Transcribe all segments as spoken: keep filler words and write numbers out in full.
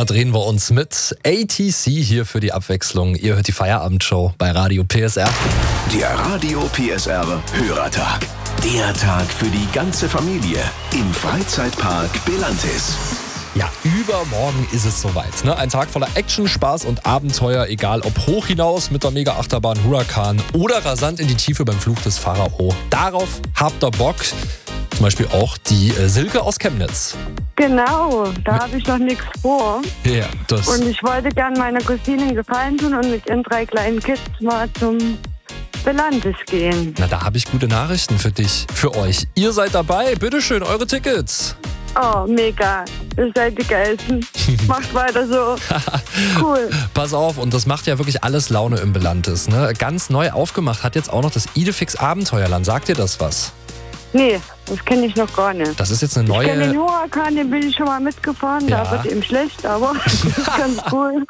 da drehen wir uns mit A T C hier für die Abwechslung. Ihr hört die Feierabendshow bei Radio P S R. Der Radio P S R Hörertag. Der Tag für die ganze Familie im Freizeitpark Belantis. Ja, übermorgen ist es soweit. Ne? Ein Tag voller Action, Spaß und Abenteuer, egal ob hoch hinaus mit der Mega-Achterbahn Huracan oder rasant in die Tiefe beim Fluch des Pharao. Darauf habt ihr Bock. Zum Beispiel auch die äh, Silke aus Chemnitz. Genau, da habe ich noch nichts vor. Ja, das. Und ich wollte gern meiner Cousine einen Gefallen tun und mit ihren drei kleinen Kids mal zum Belantis gehen. Na, da habe ich gute Nachrichten für dich, für euch. Ihr seid dabei, bitteschön, eure Tickets. Oh, mega. Ihr seid die Geilsten. Macht weiter so. Cool. Pass auf, und das macht ja wirklich alles Laune im Belantis. Ne? Ganz neu aufgemacht hat jetzt auch noch das Idefix Abenteuerland. Sagt dir das was? Nee, das kenne ich noch gar nicht. Das ist jetzt eine neue... Ich kenne den Huracan, den bin ich schon mal mitgefahren. Ja. Da wird ihm schlecht, aber das ist ganz cool.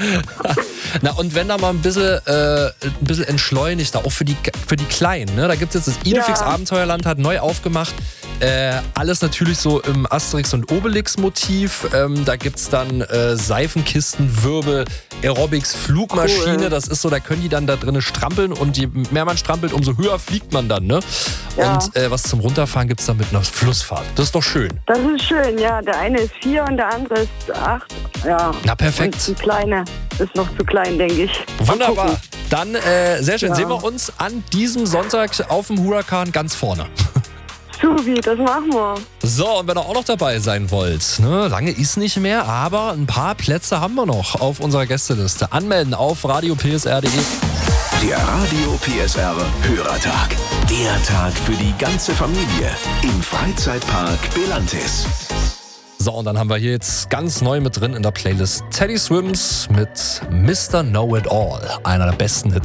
Na, und wenn da mal ein bisschen, äh, ein bisschen entschleunigter, auch für die, für die Kleinen. Ne? Da gibt es jetzt das Idefix Ja. Abenteuerland, hat neu aufgemacht. Äh, alles natürlich so im Asterix- und Obelix-Motiv. Ähm, da gibt es dann äh, Seifenkisten, Wirbel, Aerobics, Flugmaschine. Cool. Das ist so, da können die dann da drinnen strampeln und je mehr man strampelt, umso höher fliegt man dann. Ne? Ja. Und äh, was zum Runterfahren gibt es dann mit einer Flussfahrt. Das ist doch schön. Das ist schön, ja. Der eine ist vier und der andere ist acht. Ja. Na, perfekt. Und die Kleine ist noch zu klein, denke ich. Mal Wunderbar. gucken. Dann äh, sehr schön. Ja. Sehen wir uns an diesem Sonntag auf dem Huracan ganz vorne. Supi, das machen wir. So, und wenn ihr auch noch dabei sein wollt, ne, lange ist nicht mehr, aber ein paar Plätze haben wir noch auf unserer Gästeliste. Anmelden auf radio p s r punkt d e. Der Radio P S R Hörertag. Der Tag für die ganze Familie im Freizeitpark Belantis. So, und dann haben wir hier jetzt ganz neu mit drin in der Playlist Teddy Swims mit Mister Know It All, einer der besten Hits.